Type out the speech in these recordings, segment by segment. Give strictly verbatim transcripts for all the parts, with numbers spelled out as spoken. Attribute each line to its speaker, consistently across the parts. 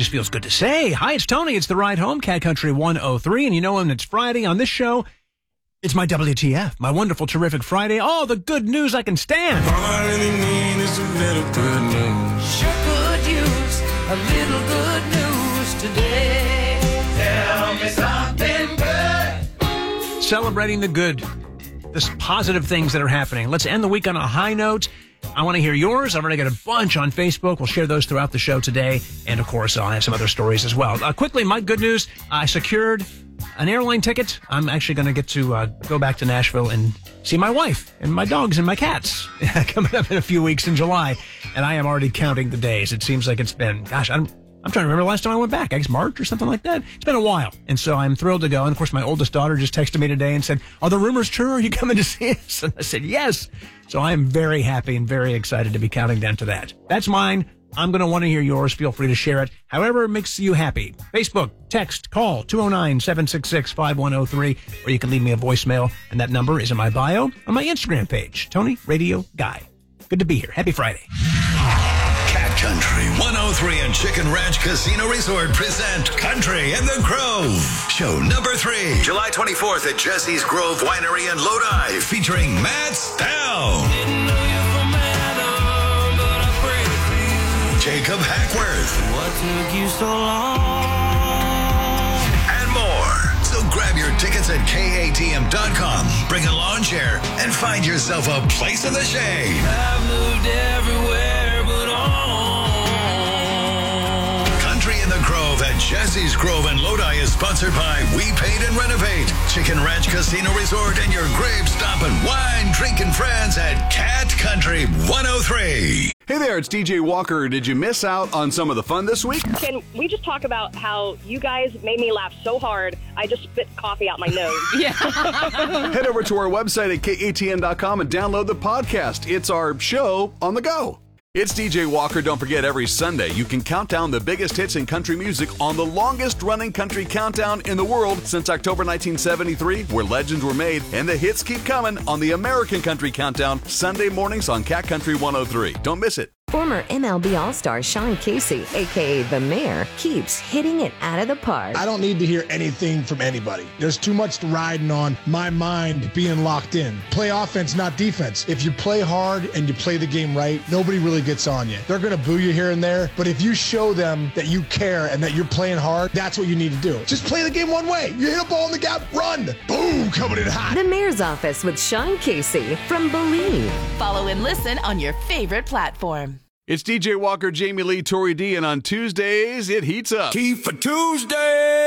Speaker 1: just feels good to say. Hi, it's Tony. It's The Ride Home, Cat Country one oh three. And you know when it's Friday on this show, it's my W T F, my wonderful, terrific Friday. All the good news I can stand.
Speaker 2: All I really need is a little good news.
Speaker 3: Sure could use a little good news today. Tell me something good.
Speaker 1: Celebrating the good, the positive things that are happening. Let's end the week on a high note. I want to hear yours. I've already got a bunch on Facebook. We'll share those throughout the show today. And, of course, I'll have some other stories as well. Uh, quickly, my good news, I secured an airline ticket. I'm actually going to get to uh, go back to Nashville and see my wife and my dogs and my cats coming up in a few weeks in July. And I am already counting the days. It seems like it's been, gosh, I'm I'm trying to remember the last time I went back. I guess March or something like that. It's been a while. And so I'm thrilled to go. And, of course, my oldest daughter just texted me today and said, are the rumors true? Are you coming to see us? And I said, yes. So I am very happy and very excited to be counting down to that. That's mine. I'm going to want to hear yours. Feel free to share it however it makes you happy. Facebook, text, call two oh nine, seven six six, five one oh three, or you can leave me a voicemail, and that number is in my bio on my Instagram page, Tony Radio Guy. Good to be here. Happy Friday.
Speaker 4: Cat Country one oh three and Chicken Ranch Casino Resort present Country in the Grove. Show number three, July twenty-fourth at Jesse's Grove Winery in Lodi, featuring Matt Stone, Jacob Hackworth,
Speaker 3: What took you so long?
Speaker 4: and more. So grab your tickets at K A T M dot com, bring a lawn chair, and find yourself a place in the shade.
Speaker 3: I've moved everywhere but home.
Speaker 4: Country in the Grove at Jesse's Grove in Lodi is sponsored by We Paint and Renovate, Chicken Ranch Casino Resort, and your grave stopping wine drinking friends at Cat Country one oh three.
Speaker 5: Hey there, it's D J Walker. Did you miss out on some of the fun this week?
Speaker 6: Can we just talk about how you guys made me laugh so hard, I just spit coffee out my nose?
Speaker 7: Yeah.
Speaker 5: Head over to our website at K A T N dot com and download the podcast. It's our show on the go. It's D J Walker. Don't forget, every Sunday you can count down the biggest hits in country music on the longest running country countdown in the world since October nineteen seventy-three, where legends were made, and the hits keep coming on the American Country Countdown, Sunday mornings on Cat Country one oh three. Don't miss it.
Speaker 8: Former M L B All-Star Sean Casey, a k a. The Mayor, keeps hitting it out of the park.
Speaker 9: I don't need to hear anything from anybody. There's too much riding on my mind being locked in. Play offense, not defense. If you play hard and you play the game right, nobody really gets on you. They're going to boo you here and there, but if you show them that you care and that you're playing hard, that's what you need to do. Just play the game one way. You hit a ball in the gap, run. Boom, coming in hot.
Speaker 8: The Mayor's Office with Sean Casey from Believe.
Speaker 7: Follow and listen on your favorite platform.
Speaker 5: It's D J Walker, Jamie Lee, Tori D, and on Tuesdays, it heats up.
Speaker 2: Key for Tuesday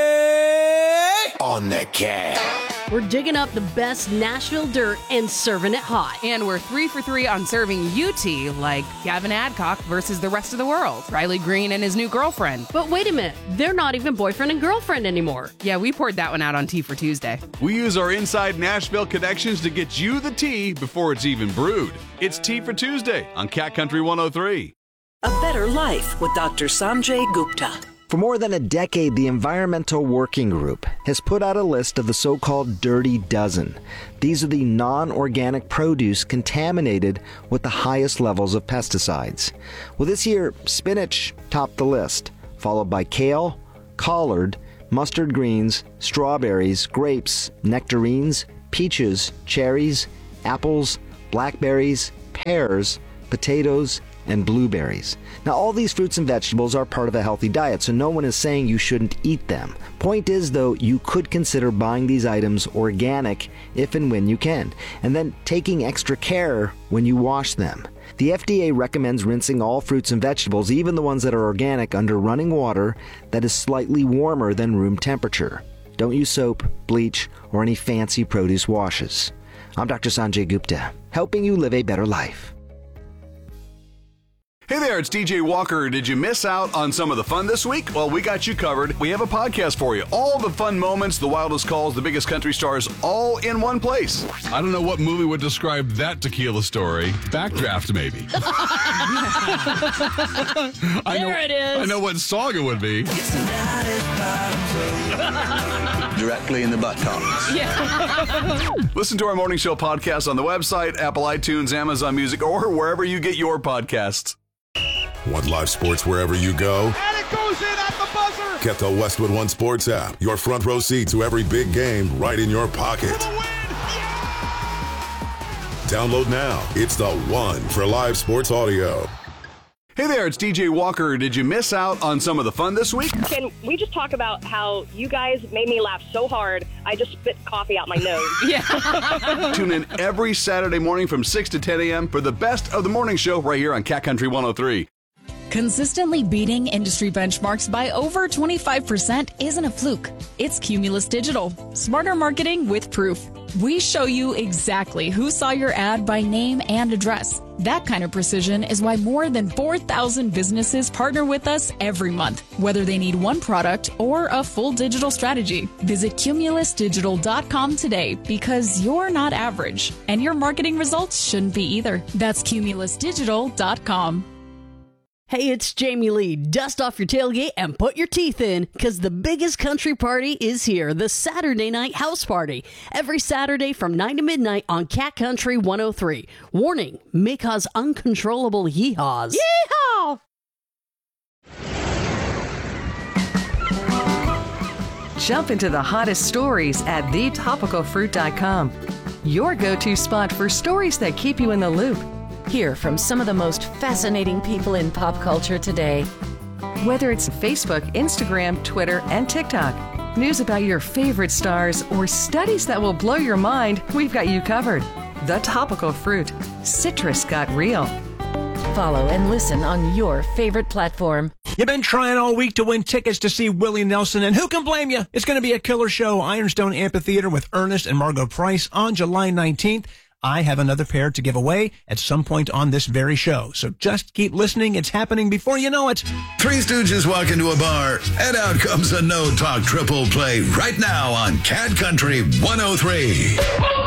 Speaker 2: on the Cat.
Speaker 10: We're digging up the best Nashville dirt and serving it hot.
Speaker 7: And we're three for three on serving U T, like Gavin Adcock versus the rest of the world, Riley Green and his new girlfriend.
Speaker 10: But wait a minute, they're not even boyfriend and girlfriend anymore.
Speaker 7: Yeah, we poured that one out on Tea for Tuesday.
Speaker 5: We use our inside Nashville connections to get you the tea before it's even brewed. It's Tea for Tuesday on Cat Country one oh three.
Speaker 11: A Better Life with Doctor Sanjay Gupta.
Speaker 12: For more than a decade, the Environmental Working Group has put out a list of the so-called Dirty Dozen. These are the non-organic produce contaminated with the highest levels of pesticides. Well, this year, spinach topped the list, followed by kale, collard, mustard greens, strawberries, grapes, nectarines, peaches, cherries, apples, blackberries, pears, potatoes, and blueberries. Now, all these fruits and vegetables are part of a healthy diet, so no one is saying you shouldn't eat them. Point is, though, you could consider buying these items organic if and when you can, and then taking extra care when you wash them. The F D A recommends rinsing all fruits and vegetables, even the ones that are organic, under running water that is slightly warmer than room temperature. Don't use soap, bleach, or any fancy produce washes. I'm Doctor Sanjay Gupta, helping you live a better life.
Speaker 5: Hey there, it's D J Walker. Did you miss out on some of the fun this week? Well, we got you covered. We have a podcast for you. All the fun moments, the wildest calls, the biggest country stars, all in one place.
Speaker 13: I don't know what movie would describe that tequila story. Backdraft, maybe. I
Speaker 10: There
Speaker 13: know,
Speaker 10: it is.
Speaker 13: I know what song it would be.
Speaker 14: Directly in the buttocks.
Speaker 10: Yeah.
Speaker 5: Listen to our morning show podcast on the website, Apple iTunes, Amazon Music, or wherever you get your podcasts.
Speaker 2: Want live sports wherever you go?
Speaker 15: And it goes in at the Get the Westwood One Sports app. Your front row seat to every big game right in your pocket. Download now. It's the one for live sports audio.
Speaker 5: Hey there, it's D J Walker. Did you miss out on some of the fun this week?
Speaker 6: Can we just talk about how you guys made me laugh so hard, I just spit coffee out my nose?
Speaker 7: Yeah.
Speaker 5: Tune in every Saturday morning from six to ten a.m. for the best of the morning show right here on Cat Country one oh three.
Speaker 16: Consistently beating industry benchmarks by over twenty-five percent isn't a fluke. It's Cumulus Digital. Smarter marketing with proof. We show you exactly who saw your ad by name and address. That kind of precision is why more than four thousand businesses partner with us every month, whether they need one product or a full digital strategy. Visit cumulus digital dot com today because you're not average, and your marketing results shouldn't be either. That's cumulus digital dot com.
Speaker 10: Hey, it's Jamie Lee. Dust off your tailgate and put your teeth in, because the biggest country party is here, the Saturday Night House Party. Every Saturday from nine to midnight on Cat Country one oh three. Warning, may cause uncontrollable yee-haws.
Speaker 7: Yeehaw!
Speaker 17: Jump into the hottest stories at the topical fruit dot com. Your go-to spot for stories that keep you in the loop.
Speaker 18: Hear from some of the most fascinating people in pop culture today.
Speaker 17: Whether it's Facebook, Instagram, Twitter, and TikTok, news about your favorite stars, or studies that will blow your mind, we've got you covered. The Topical Fruit. Citrus got real.
Speaker 18: Follow and listen on your favorite platform.
Speaker 1: You've been trying all week to win tickets to see Willie Nelson, and who can blame you? It's going to be a killer show, Ironstone Amphitheater with Ernest and Margot Price on July nineteenth. I have another pair to give away at some point on this very show. So just keep listening. It's happening before you know it.
Speaker 4: Three Stooges walk into a bar, and out comes a no-talk triple play right now on Cat Country one oh three.